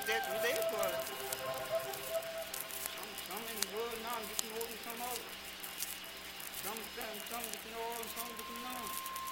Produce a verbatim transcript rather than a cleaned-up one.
that we there for some some in the world now, getting old and some old. Some some some getting old and some getting young.